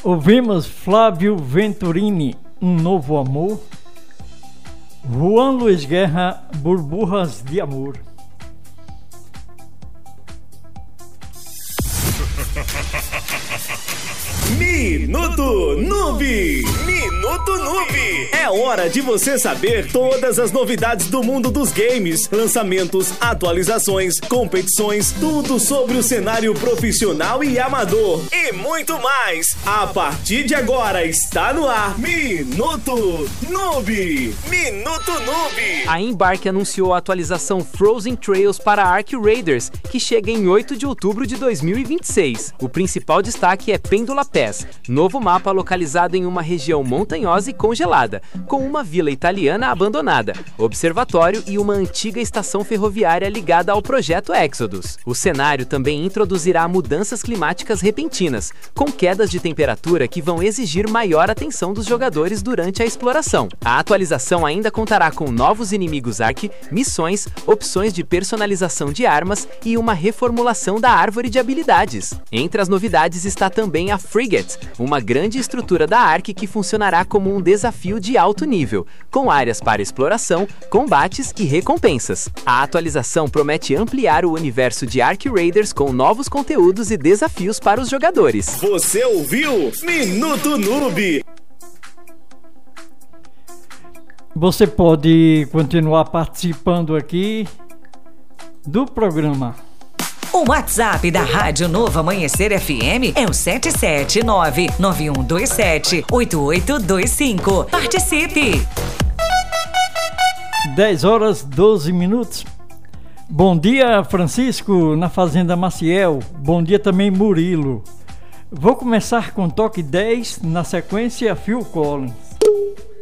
Ouvimos Flávio Venturini, Um Novo Amor. Juan Luiz Guerra, Burburras de Amor. Minuto Noob! Minuto Noob! É hora de você saber todas as novidades do mundo dos games, lançamentos, atualizações, competições, tudo sobre o cenário profissional e amador e muito mais. A partir de agora está no ar Minuto Noob! Minuto Noob! A Embark anunciou a atualização Frozen Trails para Ark Raiders, que chega em 8 de outubro de 2026. O principal destaque é Pendula Pass, novo mapa localizado em uma região montanhosa e congelada, com uma vila italiana abandonada, observatório e uma antiga estação ferroviária ligada ao projeto Exodus. O cenário também introduzirá mudanças climáticas repentinas, com quedas de temperatura que vão exigir maior atenção dos jogadores durante a exploração. A atualização ainda contará com novos inimigos Ark, missões, opções de personalização de armas e uma reformulação da árvore de habilidades. Entre as novidades está também a Frigate, uma grande estrutura da Ark que funcionará como um desafio de alto nível, com áreas para exploração, combates e recompensas. A atualização promete ampliar o universo de Ark Raiders com novos conteúdos e desafios para os jogadores. Você ouviu? Minuto Noob! Você pode continuar participando aqui do programa. O WhatsApp da Rádio Novo Amanhecer FM é o 779-9127-8825. Participe! 10h12. Bom dia, Francisco, na Fazenda Maciel. Bom dia também, Murilo. Vou começar com toque 10, na sequência, Phil Collins.